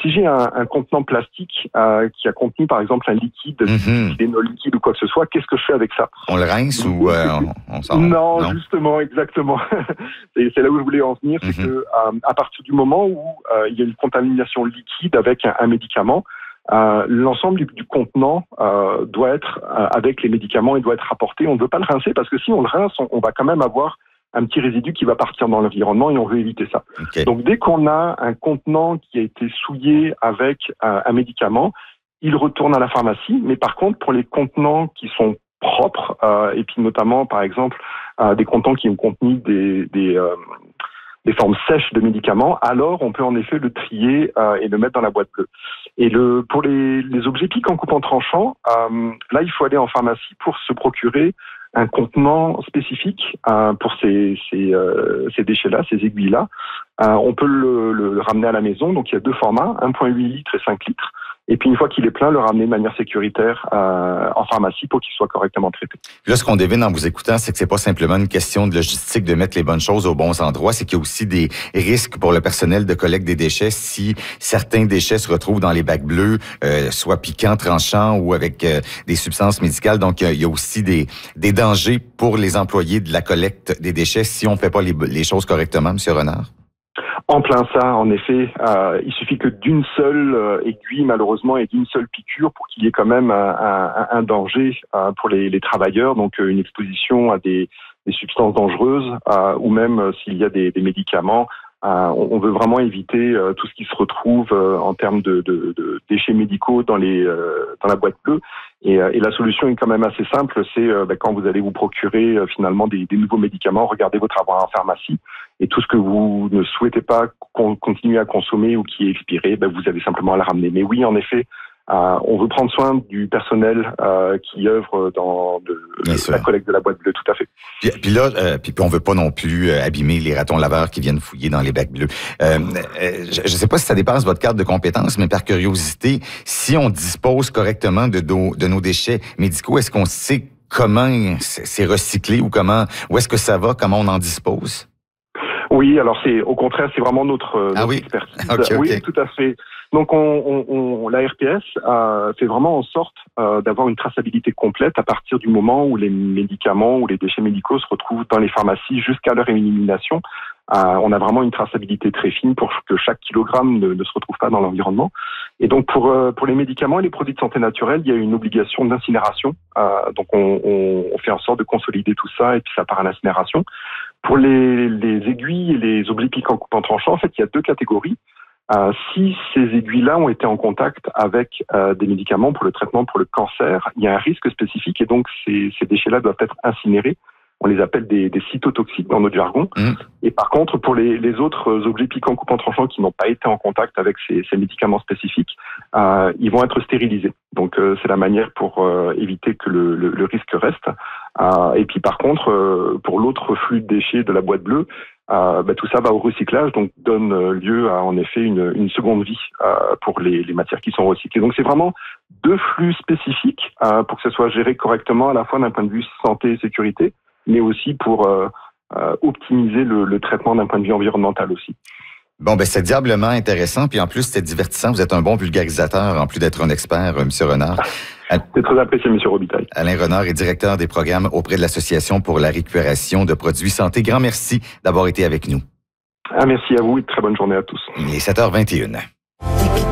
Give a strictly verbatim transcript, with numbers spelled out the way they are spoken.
si j'ai un, un contenant plastique euh, qui a contenu par exemple un liquide, Mm-hmm. des liquide ou quoi que ce soit, qu'est-ce que je fais avec ça? On le rince ou euh, on, on s'en... Non, non, justement, exactement. c'est, c'est là où je voulais en venir, c'est Mm-hmm. que euh, à partir du moment où euh, il y a une contamination liquide avec un, un médicament, euh, l'ensemble du, du contenant euh, doit être euh, avec les médicaments et doit être rapporté. On ne veut pas le rincer parce que si on le rince, on, on va quand même avoir un petit résidu qui va partir dans l'environnement et on veut éviter ça. Okay. Donc dès qu'on a un contenant qui a été souillé avec euh, un médicament, il retourne à la pharmacie. Mais par contre, pour les contenants qui sont propres, euh, et puis notamment par exemple euh, des contenants qui ont contenu des, des, euh, des formes sèches de médicaments, alors on peut en effet le trier euh, et le mettre dans la boîte bleue. Et le, pour les, les objets piquants coupants tranchants, euh, là il faut aller en pharmacie pour se procurer un contenant spécifique euh, pour ces, ces, euh, ces déchets-là, ces aiguilles-là. Euh, on peut le, le ramener à la maison, donc il y a deux formats, un virgule huit litres et cinq litres. Et puis une fois qu'il est plein, le ramener de manière sécuritaire euh, en pharmacie pour qu'il soit correctement traité. Là, ce qu'on devine en vous écoutant, c'est que c'est pas simplement une question de logistique de mettre les bonnes choses aux bons endroits, c'est qu'il y a aussi des risques pour le personnel de collecte des déchets si certains déchets se retrouvent dans les bacs bleus, euh, soit piquants, tranchants ou avec euh, des substances médicales. Donc, il y a aussi des, des dangers pour les employés de la collecte des déchets si on fait pas les, les choses correctement, M. Renard. En plein ça, en effet, euh, il suffit que d'une seule euh, aiguille, malheureusement, et d'une seule piqûre pour qu'il y ait quand même un, un, un danger euh, pour les, les travailleurs, donc euh, une exposition à des, des substances dangereuses, euh, ou même euh, s'il y a des, des médicaments. Euh, on, on veut vraiment éviter euh, tout ce qui se retrouve euh, en termes de, de, de déchets médicaux dans, les, euh, dans la boîte bleue. Et, euh, et la solution est quand même assez simple, c'est euh, bah, quand vous allez vous procurer euh, finalement des, des nouveaux médicaments, regardez votre avoir en pharmacie et tout ce que vous ne souhaitez pas qu'on continue à consommer ou qui est expiré, bah, vous avez simplement à le ramener. Mais oui, en effet, euh, on veut prendre soin du personnel euh, qui œuvre dans de, de la collecte de la boîte bleue, tout à fait. Puis, puis là, euh, puis, puis on veut pas non plus euh, abîmer les ratons laveurs qui viennent fouiller dans les bacs bleus. Euh, euh, je ne sais pas si ça dépasse votre cadre de compétences, mais par curiosité, si on dispose correctement de, do, de nos déchets médicaux, est-ce qu'on sait comment c'est recyclé ou comment, où est-ce que ça va, comment on en dispose? Oui, alors c'est au contraire, c'est vraiment notre, notre ah oui? expertise. Okay, oui, okay. tout à fait. Donc, on, on, on, la R P S euh, fait vraiment en sorte euh, d'avoir une traçabilité complète à partir du moment où les médicaments ou les déchets médicaux se retrouvent dans les pharmacies jusqu'à leur élimination. Euh, on a vraiment une traçabilité très fine pour que chaque kilogramme ne, ne se retrouve pas dans l'environnement. Et donc, pour, euh, pour les médicaments et les produits de santé naturelle, il y a une obligation d'incinération. Euh, donc, on, on, on fait en sorte de consolider tout ça et puis ça part à l'incinération. Pour les, les aiguilles et les objets piquants coupants tranchants, en fait, il y a deux catégories. Euh, si ces aiguilles-là ont été en contact avec euh, des médicaments pour le traitement pour le cancer, il y a un risque spécifique et donc ces, ces déchets-là doivent être incinérés. On les appelle des, des cytotoxiques dans notre jargon. Mmh. Et par contre, pour les, les autres objets piquants coupants tranchants qui n'ont pas été en contact avec ces, ces médicaments spécifiques, euh, ils vont être stérilisés. Donc euh, c'est la manière pour euh, éviter que le, le, le risque reste. Euh, et puis par contre, euh, pour l'autre flux de déchets de la boîte bleue, Euh, bah, tout ça va au recyclage, donc donne lieu à en effet une, une seconde vie euh, pour les, les matières qui sont recyclées. Donc c'est vraiment deux flux spécifiques euh, pour que ce soit géré correctement à la fois d'un point de vue santé et sécurité, mais aussi pour euh, euh, optimiser le, le traitement d'un point de vue environnemental aussi. Bon, ben c'est diablement intéressant, puis en plus c'est divertissant. Vous êtes un bon vulgarisateur, en plus d'être un expert, M. Renard. C'est très apprécié, M. Robitaille. Alain Renard est directeur des programmes auprès de l'Association pour la récupération de produits santé. Grand merci d'avoir été avec nous. Ah, merci à vous et très bonne journée à tous. Il est sept heures vingt et une.